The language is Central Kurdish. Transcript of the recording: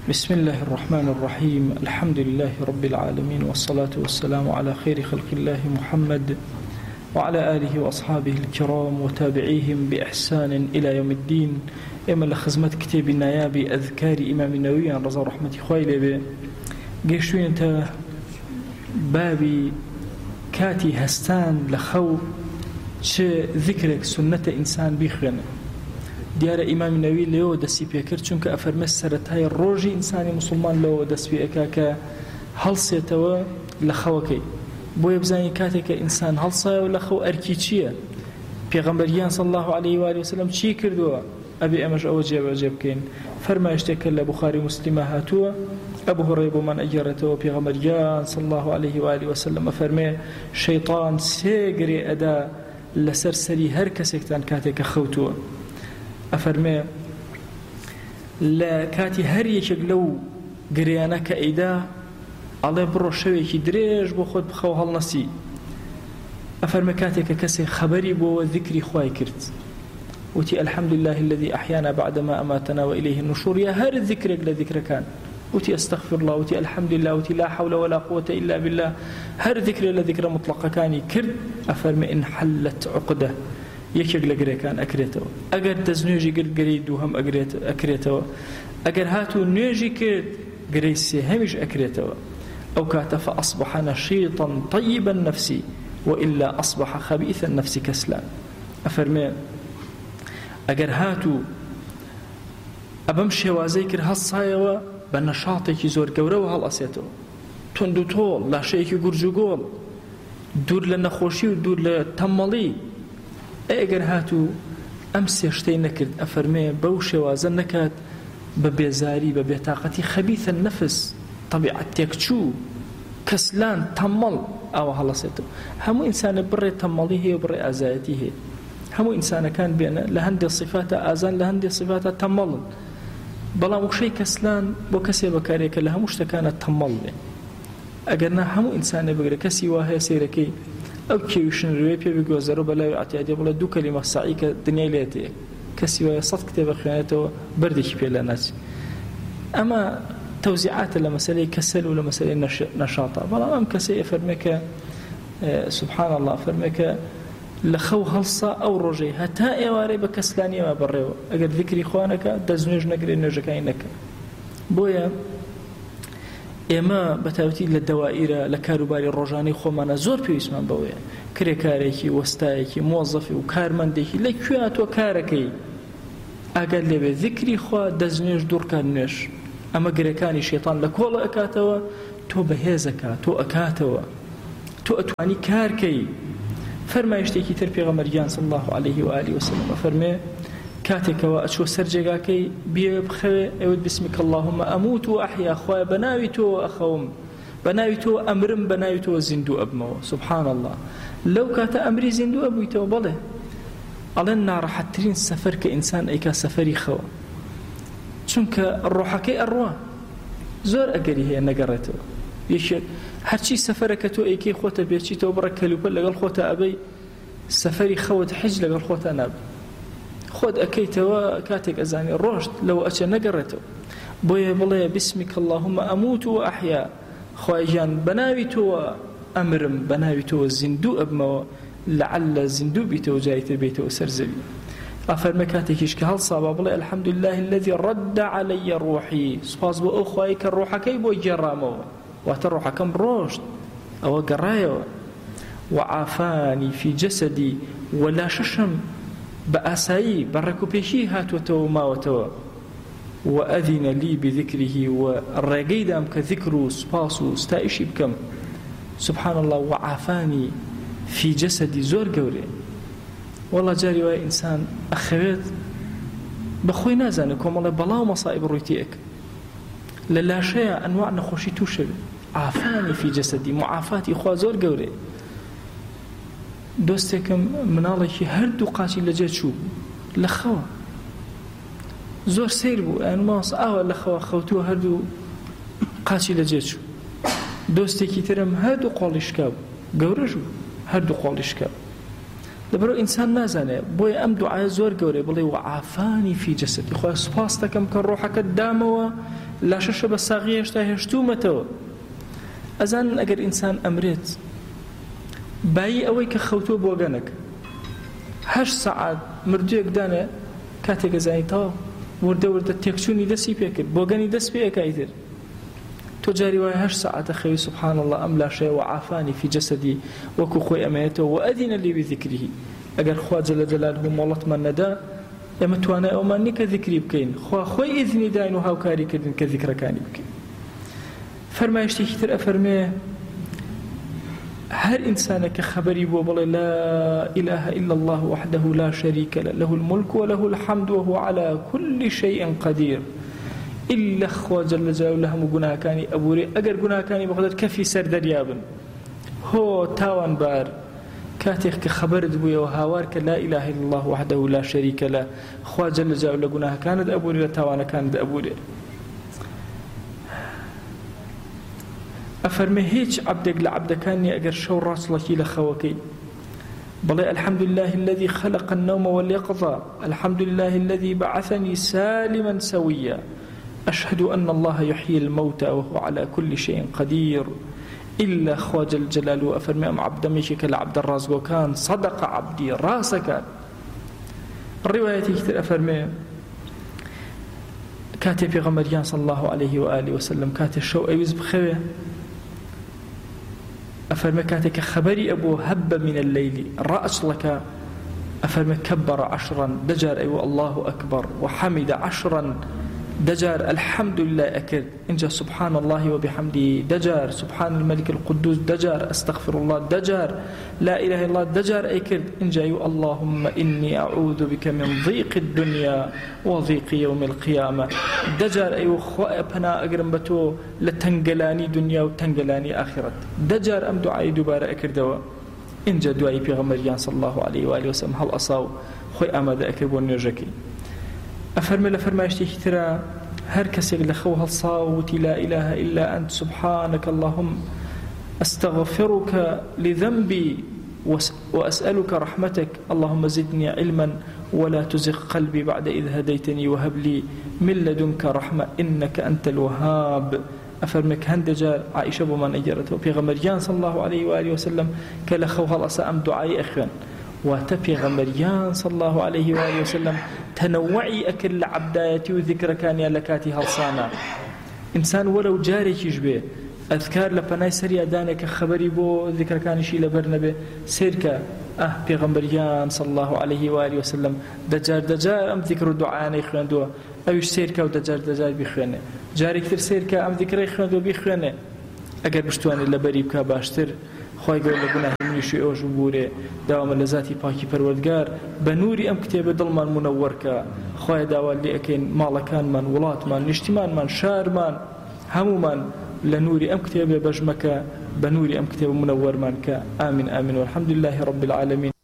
بسم الله الرحمن الرحيم الحمد لله رب العالمين والصلاة والسلام على خير خلق الله محمد وعلى آله وأصحابه الكرام وتابعيهم بإحسان إلى يوم الدين. إما لخزمت كتاب النيابي أذكار إمام النووي عن رضا رحمة خويلي به قيشتوين انت بابي كاتي هستان لخو ذكرك سنة إنسان بيخغنه دیارە ئیمامی نەووی لێەوە دەستی پێکرد چونکە ئەفەرمێ سەرەتای ڕۆژی ئینسانی موسڵمان لەوە دەست پێ ئەکا کە هەڵسێتەوە لە خەوەکەی بۆیە بزانین کاتێک کە ئینسان هەڵسایەوە لە خەو ئەرکی چییە؟ پێغەمبەریان صلی الله علیه و آله وسلم چی کردووە؟ ئەبێ ئەمەش ئەوە جێبەجێ بکەین. فەرمایە شتێکە لە بوخاری موسلیمە هاتووە ئەبو هورەیرە بۆمان ئەگێڕێتەوە پێغەمبەریان صلی الله علیه و آله وسلم ئەفەرمێ شەیطان سێگرێ ئەدا لەسەر سەری هەر کەسێکتان کاتێک کە خەوتووە. ئەفەرمێ لە کاتی هەر یەکێک لەو گریانە کە ئەیدا ئەڵێ بڕۆ شەوێکی درێژ بۆ خۆت بخەو هەڵنەسی. ئەفەرمێ کاتێک کە کەسێک خەبەری بۆوە ذکری خوای کرد وتی الحمد لله الذي أحيانا بعدما أماتنا وإليه النشور يا هر ذكرك لذكركان وتي أستغفر الله وتي الحمد لله وتي لا حول ولا قوة إلا بالله هر ذكر لذكر مطلقة كاني كرد ئەفەرمێ إن حلت عقدة یەکێک لە گرێکان ئەکرێتەوە. ئەگەر دەستنوێژی کرد گرەی دووهەم ئەکرێتەوە. ئەگەر هاتوو نوێژی کرد گرەی سێهەمیش ئەکرێتەوە. ئەو کاتە فأصبح نشيطا طيب النفس وإلا أصبح خبيث النفس كسلان. ئەفەرمێ ئەگەر هاتوو ئەبەم شێوازەی کرد هەڵسایەوە بە نەشاڵێکی زۆر گەورەوە هەڵئەسێتەوە. تۆند و تۆڵ لاشەیەکی گورج و گۆڵ دوور لە نەخۆشی و دوور لە تەمەڵی. ئەگەر هاتوو ئەم سێ شتەی نەکرد ئەفەرمێ بەو شێوازە نەکات بە بێزاری بە بێتاقەتی خەبیثە نەفس طەبیعەت تێکچوو کەسلان تەمەڵ ئاوە هەڵەسێتەوە. هەموو ئینسانە بڕێ تەمەڵی هەیە بڕێ ئازایەتی هەیە. هەموو ئینسانەکان بێنە لە هەندێک صفاتە ئازان لە هەندێک صفاتە تەمەڵن. بەڵام وشەی کەسلان بۆ کەسێ بەکارێکە لە هەموو شتەکانە تەمەڵ بێ. ئەگەر نا هەموو ئینسانە بگرێ کەسی وا هەیە سێرەکەی ئەو کێویشن ڕوێ پێ بگۆزەرە بەلای ئەتیادێ بڵێ دوو کەلیمە ساعی کە دنیای لێتەیە کەسی وایە سەد کتێبە خوێنێتەوە بەردێکی پێ لە ناچی. ئەمە تەوزیعاتە لە مەسەلەی کەسەل و لە مەسەلەی نەشاطە. بەڵام ئەم کەسەی ئەفەرمێ کە سوبحان الله ئەفەرمێ کە لە خەو هەڵسا ئەو ڕۆژەی هەتا ئێوارەی بە کەسلانیەوە بەڕێوە ئەگەر ذکری خوانەکە دەستنوێژ نەگرێ نوێژەکانی نەکە. بۆیە ئێمە بەتاوەتی لە دەوائیرە لە کاروباری ڕۆژانەی خۆمانە زۆر پێویستمان بەوەیە کرێکارێکی وەستایەکی مۆزەفی و کارمەندێکی لە کوێ تۆ کارەکەی ئاگەر لێبێ ذکری خوا دەستنوێژ دوورکات نوێژ ئەمە گرەکانی شێتان لە کۆڵە ئەکاتەوە تۆ بەهێزەکە تۆ ئەکاتەوە تۆ ئەتوانی کارکەی. فەرمای شتێکی تر پێغەمبەریان صلی الله علیه و آله وسلم ئەفەرمێ کاتێکەوە ئەچوە سەر جێگاکەی بێ بخەوێ ئەوت بسمک اللهم ئەموت و ئەحیا خوایە بە ناوی تۆ ئەخەوم بە ناوی تۆ ئەمرم بە ناوی تۆ زیندوو ئەبمەوە. سبحان الله لەو کاتە ئەمری زیندوو ئەبوویتەوە. بەڵێ ئەڵێن ناڕەحەتترین سەفەر کە ئینسان ئەیکا سەفەری خەوە چونکە ڕۆحەکەی ئەڕوا زۆر ئەگەری هەیە نەگەڕێتەوە. یەکێک هەرچی سەفەرەکە تۆ ئەیکەی خۆتە بێچیتەوە بڕە کەلوپەل لەگەڵ خۆتە ئەبەی سەفەری خەوت حج لەگەڵ خۆتە نابێت خۆت ئەکەیتەوە کاتێک ئەزانی ڕۆژت لەوە ئەچە نەگەڕێتەوە. بۆیە بڵێ بسمک اللهم ئەموت و ئەحیا خوای گیان بە ناوی تۆوە ئەمرم بە ناوی تۆوە زیندوو ئەبمەوە لەعەلە زیندوو بیتەوە جایتر بیتەوە سەر زەوی. ئەفەرمێ کاتێکیش کە هەڵسابا بڵێ الحمد لله الذي رد علي روحي سوپاس بۆ ئەو خوای کە ڕۆحەکەی بۆ گێڕامەوە واتە ڕۆحەکەم ڕۆشت ئەوە گەڕایەوە. وعافاني في جسدي ولا ششم بأسایی بەڕێکوپێشی هاتوۆتەوە ماوەتەوە وأذن لي بذكره والرێگەی دام کە ذکر و سوپاس و ستایشی بکەم. سبحان الله وعافاني في جسدي زۆر گەورێ. وەڵا جاری وای ئینسان ئەخەوێت بەخۆی نازانێت کۆمەڵێ بەڵاو مەسائب ڕوویتێک لە لاشەیە ئەنواع نەخۆشی تووشەوێت. عافاني في جسدي معافاتی خوا زۆر گەورێ. دۆستێکم مناڵێکی هەردوو قاچی لەجێ چوو لە خەوە زۆر سیر بوو ئەن ماس ئاوە لە خەوە خەوتووە هەردوو قاچی لەجێ چوو. دۆستێکی ترم هەردوو قۆڵی شکا بوو گەورەش بوو هەردوو قۆڵی شکا بوو. لەبەرەوە ئینسان نازانێ بۆیە ئەم دوعایە زۆر گەورەی بڵێ وعافانی فی جەسەدی خۆی سوپاس دەکەم کە ڕۆحەکەت دامەوە لاشەشە بە ساغی هێشتا هێشتومەتەوە. ئەزانن ئەگەر ئینسان ئەمرێت بایی ئەوەی کە خەوتووە بۆ گەنەک 8 سەعات مردوویەک دانێ کاتێک ئەزانیتەوە وردە تێکچوونی دەستی پێکرد بۆ گەنی دەست پێ ئەکایتر تۆ جاری وایە 8 سەعاتە خەوی سبحان الله ئەم لاشەیە وعافانی في جەسەدی وەکو خۆی ئەمەیەتەوە وئەدینە لي بذکریه. ئەگەر خوا جەل جەلاله مۆڵەتمان نەدا ئێمە توانای ئەومان نییە کە ذکری بکەین، خوا خۆی ئیذنی داین و هاوکاری کردن کە ذیکرەکانی بکەین. فەرمایشتێکی تر ئەفەرمێ هەر ئینسانێک کە خەبەری بۆ بڵێ لا إله إلا الله وحده لا شريك له له الملك وله الحمد وهو على كل شيء قدير إلا خوا جل جلاله هەموو گوناهەکانی ئەبورێ ئەگەر گوناهەکانی بەخۆدەت کەفی سەر دەریابن هۆ تاوانبار کاتێک کە خەبەرت بوویەوە هاوار کە لا إله إلا الله وحده لا شريك له خوا جل جلاله گوناهەکانت ئەبورێ لە تاوانەکانت ئەبورێ. ئەفەرمێ هیچ عەبدێک لە عەبدەکانی ئەگەر شەو ڕاستڵەکی لە خەوەکەی بڵێ الحمد لله الذي خلق النوم واليقظة الحمد لله الذي بعثني سالما سويا أشهد أن الله يحيي الموتى وهو على كل شيء قدير إلا خوا جل جلاله أفرمي أم عبد ميشك لعبد الرازقو كان صدق عبدي راسك. الرواية كتير أفرمي كاتب في غمريان صلى الله عليه وآله وسلم كاتب شو أيوز بخوه أفرمي كاتك خبري أبو هب من الليل رأس لك أفرمي كبر 10 دجار أيوة الله أكبر وحمد 10 دجار الحمد لله أكد إنجا سبحان الله وبحمده دجار سبحان الملك القدوس دجار أستغفر الله دجار لا إله إلا الله دجار أكد إنجا اللهم إني أعوذ بك من ضيق الدنيا وضيق يوم القيامة دجار أيو خواء بنا أقرم بتو لتنقلاني دنيا وتنقلاني آخرت دجار أم دعائي دوباره أكردوا إنجا دعائي بيغمريان صلى الله عليه وآله وسلم هل أصاو خوي أمد أكربون نرجكي. أفرمي لفرمايشتي ترى هر كسيق لخوها الصوت لا إله إلا أنت سبحانك اللهم أستغفرك لذنبي وأسألك رحمتك اللهم زدني علما ولا تزغ قلبي بعد إذ هديتني وهب لي من لدنك رحمة إنك أنت الوهاب. أفرمك هندجار عائشة بمن أجرته في غمريان صلى الله عليه وآله وسلم كلخوها الأسام دعائي أخوان واتبي غمريان صلى الله عليه وآله وسلم تنوعي أكل عبدايتي وذكر كان يلكاتي هلصانا إنسان ولو جاري يجبه أذكار لبناي سريع دانك خبري بو ذكر كان شي لبرنبه سيركا بيغمبريان صلى الله عليه وآله وسلم دجار أم ذكر الدعاء يخوان دوا أوش سيركا ودجار بيخوانه جاري كتير سيركا أم ذكر يخوان دوا بيخوانه أقر بشتواني لبريبكا باشتر خواهی گەورە لە گوناهی ئەوش بورێ داوامە لە ذاتی پاکی پەروەردگار بە نووری ئەم کتێبە دڵمان منەوەرکە خواهی داوا لێ ئەکەین ماڵەکانمان وڵاتمان نیشتیمانمان شارمان هەمومان لە نووری ئەم کتێبە بەژمەکە بە نووری ئەم کتێبە منەوەرمان کە ئامین ئامین والحەمدولله رب العالمین.